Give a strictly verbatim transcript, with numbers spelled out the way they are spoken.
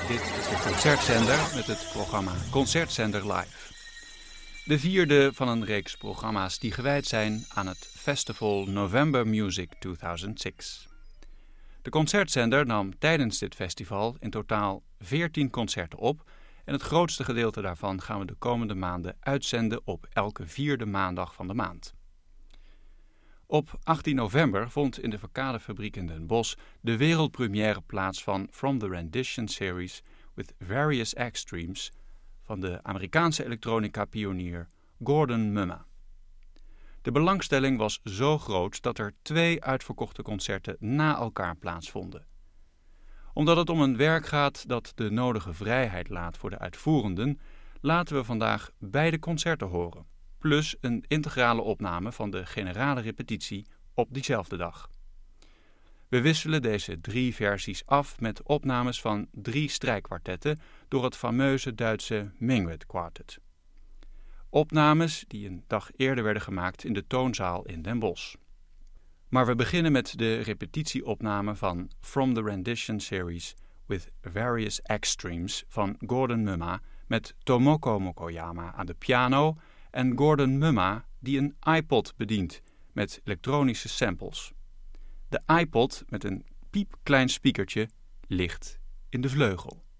Dit is de Concertzender met het programma Concertzender Live. De vierde van een reeks programma's die gewijd zijn aan het festival November Music tweeduizend zes. De Concertzender nam tijdens dit festival in totaal veertien concerten op en het grootste gedeelte daarvan gaan we de komende maanden uitzenden op elke vierde maandag van de maand. Op achttien november vond in de Verkadefabriek in Den Bosch de wereldpremière plaats van From the Rendition Series with Various Extremes van de Amerikaanse elektronica-pionier Gordon Mumma. De belangstelling was zo groot dat er twee uitverkochte concerten na elkaar plaatsvonden. Omdat het om een werk gaat dat de nodige vrijheid laat voor de uitvoerenden, laten we vandaag beide concerten horen, plus een integrale opname van de generale repetitie op diezelfde dag. We wisselen deze drie versies af met opnames van drie strijkkwartetten door het fameuze Duitse Mingwed Quartet. Opnames die een dag eerder werden gemaakt in de Toonzaal in Den Bosch. Maar we beginnen met de repetitieopname van From the Rendition Series with Various Extremes van Gordon Mumma met Tomoko Mokoyama aan de piano en Gordon Mumma die een iPod bedient met elektronische samples. De iPod met een piepklein speakertje ligt in de vleugel.